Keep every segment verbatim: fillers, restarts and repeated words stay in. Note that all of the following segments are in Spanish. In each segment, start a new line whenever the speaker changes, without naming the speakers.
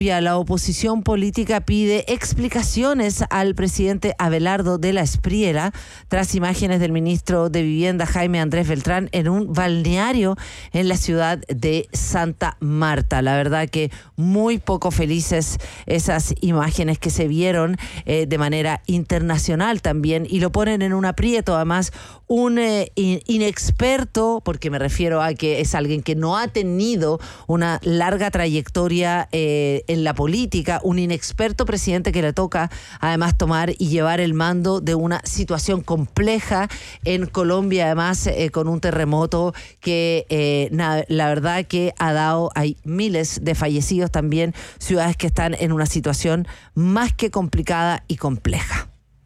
La oposición política pide explicaciones al presidente Abelardo de la Espriella tras imágenes del ministro de Vivienda Jaime Andrés Beltrán en un balneario en la ciudad de Santa Marta. La verdad que muy poco felices esas imágenes que se vieron eh, de manera internacional también, y lo ponen en un aprieto. Además, un eh, inexperto, porque me refiero a que es alguien que no ha tenido una larga trayectoria eh, en la política, un inexperto presidente que le toca además tomar y llevar el mando de una situación compleja en Colombia, además eh, con un terremoto que eh, na, la verdad que ha dado, hay miles de fallecidos también, ciudades que están en una situación más que complicada y compleja.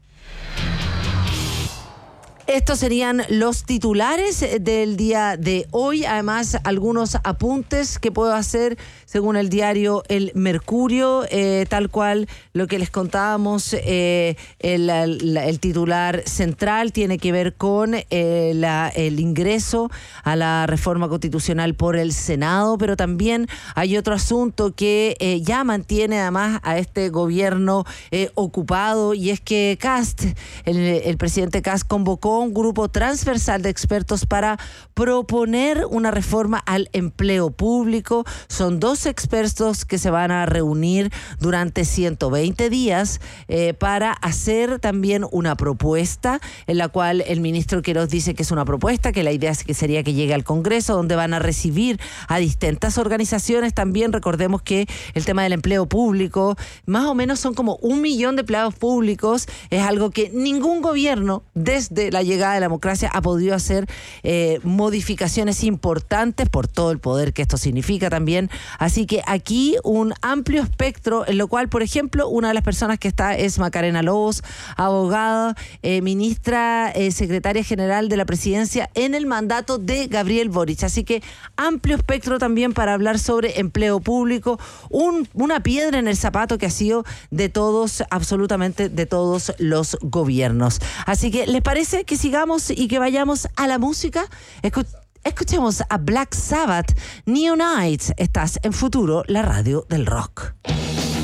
Estos serían los titulares del día de hoy. Además, algunos apuntes que puedo hacer según el diario El Mercurio, eh, tal cual lo que les contábamos. Eh, el, el, el titular central tiene que ver con eh, la, el ingreso a la reforma constitucional por el Senado, pero también hay otro asunto que eh, ya mantiene además a este gobierno eh, ocupado, y es que Kast, el, el presidente Kast, convocó un grupo transversal de expertos para proponer una reforma al empleo público. Son dos expertos que se van a reunir durante ciento veinte días eh, para hacer también una propuesta, en la cual el ministro Queiroz dice que es una propuesta, que la idea es que sería que llegue al Congreso, donde van a recibir a distintas organizaciones. También recordemos que el tema del empleo público, más o menos son como un millón de empleados públicos, es algo que ningún gobierno desde la llegada de la democracia ha podido hacer eh, modificaciones importantes por todo el poder que esto significa también. Así que aquí un amplio espectro, en lo cual, por ejemplo, una de las personas que está es Macarena Lobos, abogada, eh, ministra, eh, secretaria general de la presidencia en el mandato de Gabriel Boric. Así que amplio espectro también para hablar sobre empleo público, un, una piedra en el zapato que ha sido de todos, absolutamente de todos los gobiernos. Así que, ¿les parece que sigamos y que vayamos a la música? Escu- escuchemos a Black Sabbath, Neon Nights. Estás en Futuro, la radio del rock.